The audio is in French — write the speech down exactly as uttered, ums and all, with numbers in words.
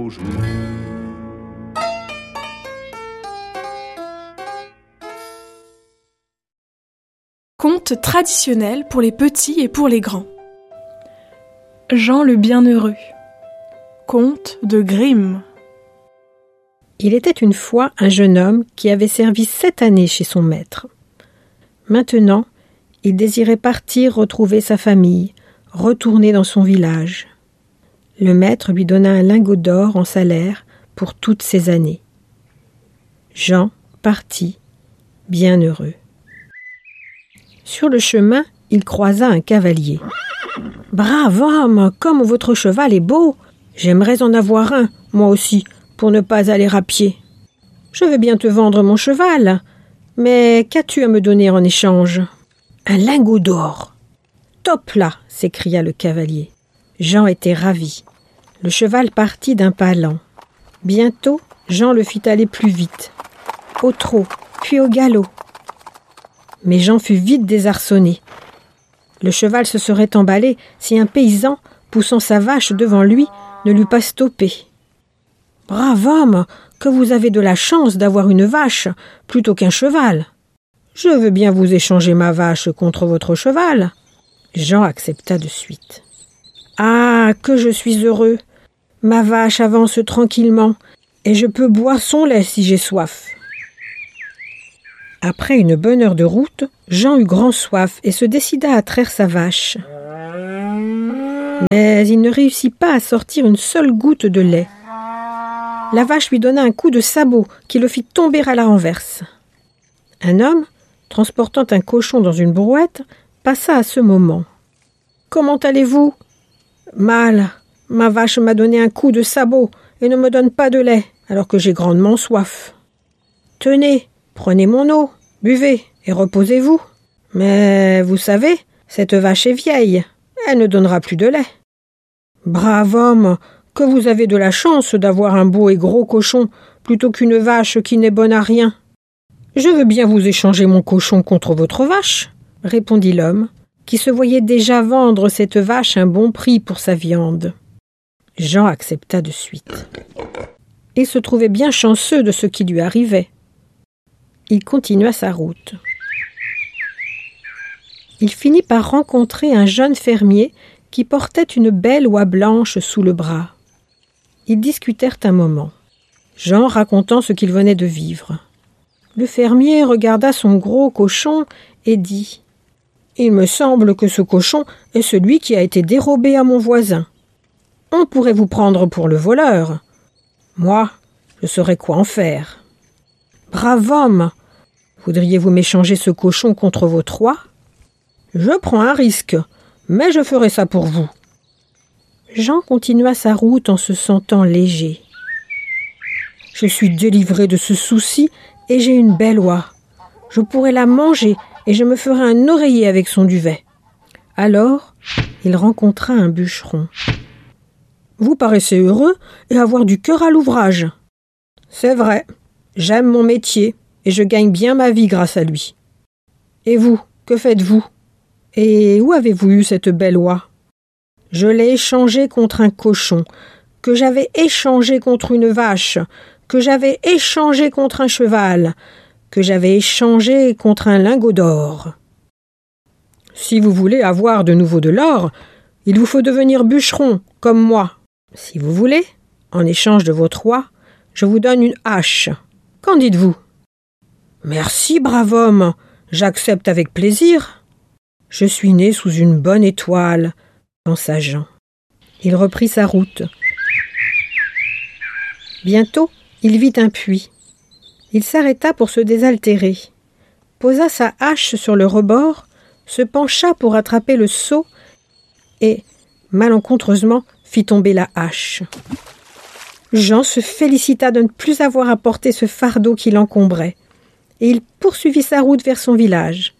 beaux jours. Conte traditionnel pour les petits et pour les grands. Jean le Bienheureux. Conte de Grimm. Il était une fois un jeune homme qui avait servi sept années chez son maître. Maintenant, il désirait partir retrouver sa famille, retourner dans son village. Le maître lui donna un lingot d'or en salaire pour toutes ces années. Jean partit, bien heureux. Sur le chemin, il croisa un cavalier. « Brave homme, comme votre cheval est beau! J'aimerais en avoir un, moi aussi, pour ne pas aller à pied. Je veux bien te vendre mon cheval, mais qu'as-tu à me donner en échange? »« Un lingot d'or. »« Top là !» s'écria le cavalier. Jean était ravi. Le cheval partit d'un pas lent. Bientôt, Jean le fit aller plus vite, au trot, puis au galop. Mais Jean fut vite désarçonné. Le cheval se serait emballé si un paysan, poussant sa vache devant lui, ne l'eût pas stoppé. « Brave homme, que vous avez de la chance d'avoir une vache plutôt qu'un cheval. Je veux bien vous échanger ma vache contre votre cheval. » Jean accepta de suite. « Ah, que je suis heureux! Ma vache avance tranquillement, et je peux boire son lait si j'ai soif. » Après une bonne heure de route, Jean eut grand soif et se décida à traire sa vache. Mais il ne réussit pas à sortir une seule goutte de lait. La vache lui donna un coup de sabot qui le fit tomber à la renverse. Un homme, transportant un cochon dans une brouette, passa à ce moment. « Comment allez-vous ? »« Mal. Ma vache m'a donné un coup de sabot et ne me donne pas de lait, alors que j'ai grandement soif. »« Tenez, prenez mon eau, buvez et reposez-vous. Mais vous savez, cette vache est vieille, elle ne donnera plus de lait. »« Brave homme, que vous avez de la chance d'avoir un beau et gros cochon plutôt qu'une vache qui n'est bonne à rien. »« Je veux bien vous échanger mon cochon contre votre vache, » répondit l'homme, qui se voyait déjà vendre cette vache un bon prix pour sa viande. Jean accepta de suite. Il se trouvait bien chanceux de ce qui lui arrivait. Il continua sa route. Il finit par rencontrer un jeune fermier qui portait une belle oie blanche sous le bras. Ils discutèrent un moment, Jean racontant ce qu'il venait de vivre. Le fermier regarda son gros cochon et dit « Il me semble que ce cochon est celui qui a été dérobé à mon voisin. On pourrait vous prendre pour le voleur. Moi, je saurais quoi en faire. Brave homme, voudriez-vous m'échanger ce cochon contre votre oie ? Je prends un risque, mais je ferai ça pour vous. » Jean continua sa route en se sentant léger. « Je suis délivré de ce souci et j'ai une belle oie. Je pourrais la manger et je me ferai un oreiller avec son duvet. » Alors, il rencontra un bûcheron. « Vous paraissez heureux et avoir du cœur à l'ouvrage. »« C'est vrai, j'aime mon métier et je gagne bien ma vie grâce à lui. Et vous, que faites-vous ? Et où avez-vous eu cette belle oie ? » « Je l'ai échangée contre un cochon, que j'avais échangé contre une vache, que j'avais échangé contre un cheval, que j'avais échangé contre un lingot d'or. » « Si vous voulez avoir de nouveau de l'or, il vous faut devenir bûcheron, comme moi. Si vous voulez, en échange de votre oie, je vous donne une hache. Qu'en dites-vous ? » ?»« Merci, brave homme, j'accepte avec plaisir. Je suis né sous une bonne étoile, pensa Jean. Il reprit sa route. Bientôt, il vit un puits. Il s'arrêta pour se désaltérer, posa sa hache sur le rebord, se pencha pour attraper le seau et, malencontreusement, fit tomber la hache. Jean se félicita de ne plus avoir à porter ce fardeau qui l'encombrait, et il poursuivit sa route vers son village.